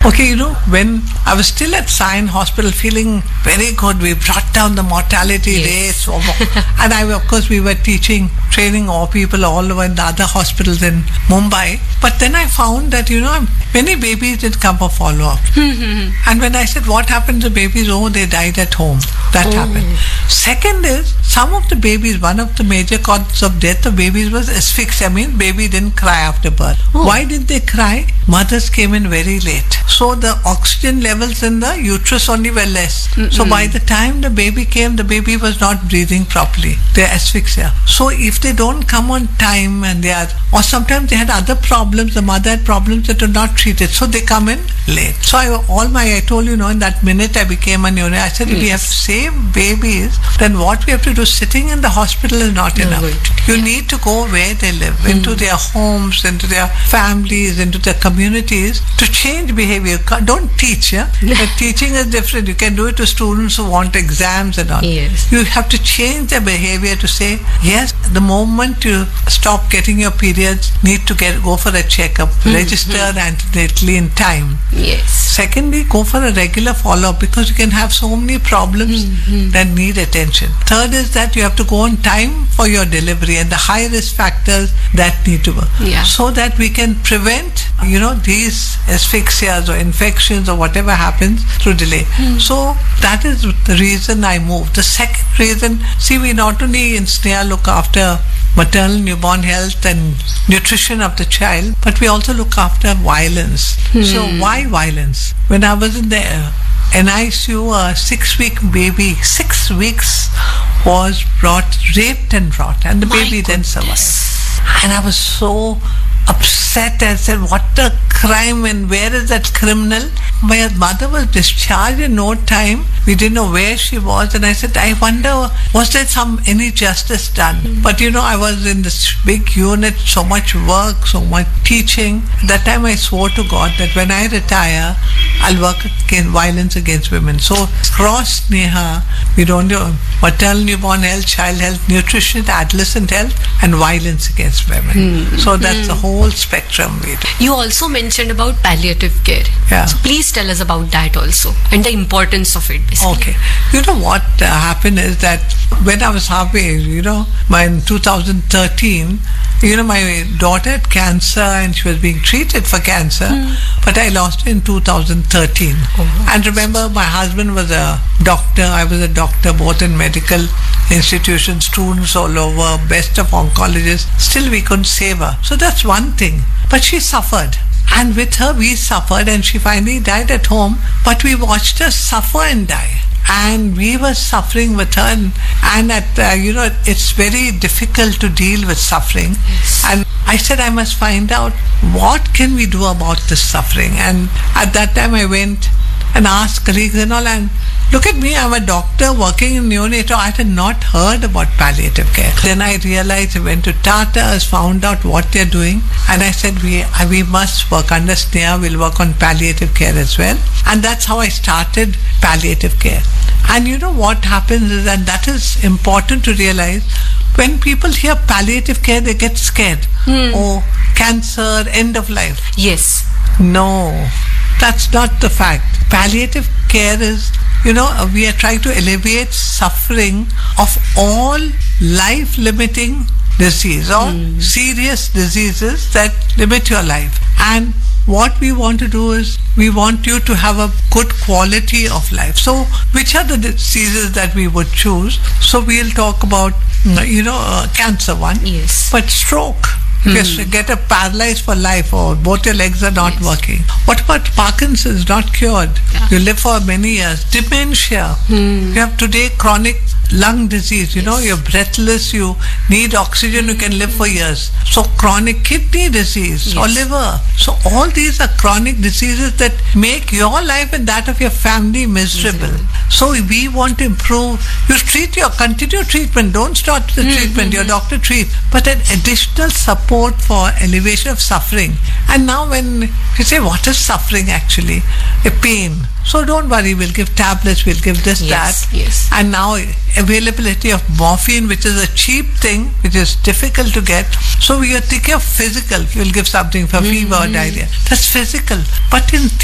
Okay, when I was still at Sion Hospital feeling very good, we brought down the mortality rates. And of course, we were training all people all over in the other hospitals in Mumbai. But then I found that, many babies did come for follow-up. And when I said, what happened to babies? Oh, they died at home. That happened. Second is, some of the babies, one of the major causes of death of babies was asphyxia. I mean, baby didn't cry after birth. Why did they cry? Mothers came in very late. So the oxygen levels in the uterus only were less. So by the time the baby came, the baby was not breathing properly. They're asphyxia. So if they don't come on time or sometimes they had other problems, the mother had problems that were not treated. So they come in late. So I told you, in that minute I became a neonatal. I said, if we have to save babies, then what we have to do, sitting in the hospital is not enough. You need to go where they live, into their homes, into their families, into their communities to change behavior. Don't teach, But teaching is different. You can do it to students who want exams and all. Yes. You have to change their behavior to say, yes, the moment you stop getting your periods, need to go for a checkup, register antenatally in time. Yes. Secondly, go for a regular follow-up because you can have so many problems that need attention. Third is that you have to go on time for your delivery and the high risk factors that need to work. So that we can prevent, these asphyxias or infections or whatever happens through delay. So that is the reason I moved. The second reason, we not only in Sneha look after maternal newborn health and nutrition of the child, but we also look after violence. So why violence? When I was in the NICU, a 6-week baby, 6 weeks was raped and brought, and the baby then survived. And I was so upset. I said, what a crime, and where is that criminal? My mother was discharged in no time. We didn't know where she was, and I said, I wonder, was there any justice done? But I was in this big unit, so much work, so much teaching. That time I swore to God that when I retire, I'll work against violence against women. So across Sneha, we don't do maternal newborn health, child health, nutrition, adolescent health, and violence against women. So that's the whole spectrum we do. You also mentioned about palliative care. So please tell us about that also and the importance of it. Basically. Okay. What happened is that when I was halfway, in 2013, my daughter had cancer and she was being treated for cancer, but I lost her in 2013. And remember, my husband was a doctor, I was a doctor, both in medical institutions, students all over, best of oncologists. Still we couldn't save her. So that's one thing. But she suffered. And with her we suffered, and she finally died at home, but we watched her suffer and die. And we were suffering with her, and it's very difficult to deal with suffering. And I said, I must find out what can we do about this suffering. And at that time I went and asked colleagues and all, and look at me, I'm a doctor working in neonatal. I had not heard about palliative care. Then I realized, I went to Tata's, found out what they're doing, and I said, we must work under Sneha, we'll work on palliative care as well. And that's how I started palliative care. And what happens is that is important to realize. When people hear palliative care, they get scared. Oh, cancer, end of life. Yes. No, that's not the fact. Palliative care is, we are trying to alleviate suffering of all life-limiting disease or serious diseases that limit your life. And what we want to do is, we want you to have a good quality of life. So, which are the diseases that we would choose? So, we'll talk about, cancer one. Yes. But stroke. If you get paralyzed for life or both your legs are not working. What about Parkinson's? Not cured. You live for many years. Dementia. You have today chronic lung disease. You're breathless. You need oxygen. You can live for years. So chronic kidney disease or liver. So all these are chronic diseases that make your life and that of your family miserable. So we want to improve. You continue treatment. Don't stop the treatment. Your doctor treats. But an additional support for elevation of suffering. And now when you say, what is suffering actually? A pain. So don't worry, we'll give tablets, we'll give this, that. Yes. And now availability of morphine, which is a cheap thing, which is difficult to get. So we are thinking of physical. We'll give something for fever or diarrhea. That's physical. But in